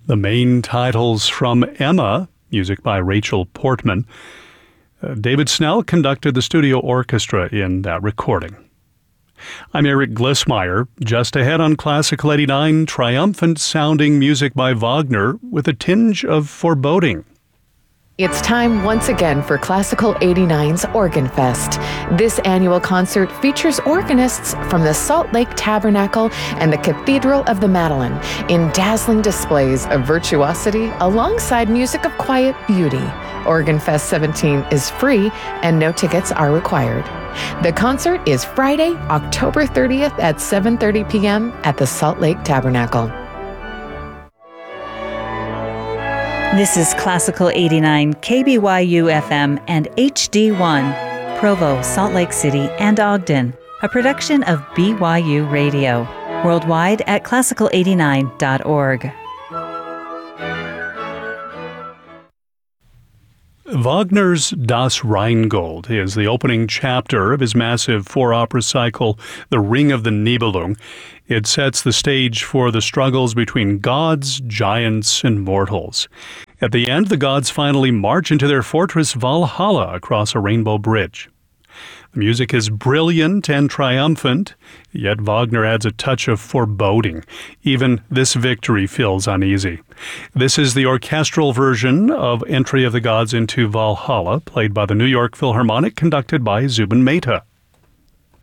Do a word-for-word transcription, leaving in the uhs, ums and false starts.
The main titles from Emma, music by Rachel Portman. Uh, David Snell conducted the studio orchestra in that recording. I'm Eric Glissmeyer. Just ahead on Classical eighty-nine, triumphant-sounding music by Wagner with a tinge of foreboding. It's time once again for Classical eighty-nine's Organ Fest. This annual concert features organists from the Salt Lake Tabernacle and the Cathedral of the Madeleine in dazzling displays of virtuosity alongside music of quiet beauty. Organ Fest seventeen is free and no tickets are required. The concert is Friday, October thirtieth at seven thirty p.m. at the Salt Lake Tabernacle. This is Classical eighty-nine, K B Y U F M and H D one, Provo, Salt Lake City, and Ogden, a production of B Y U Radio, worldwide at classical eighty-nine dot org. Wagner's Das Rheingold is the opening chapter of his massive four-opera cycle, The Ring of the Nibelung. It sets the stage for the struggles between gods, giants, and mortals. At the end, the gods finally march into their fortress Valhalla across a rainbow bridge. The music is brilliant and triumphant, yet Wagner adds a touch of foreboding. Even this victory feels uneasy. This is the orchestral version of Entry of the Gods into Valhalla, played by the New York Philharmonic, conducted by Zubin Mehta.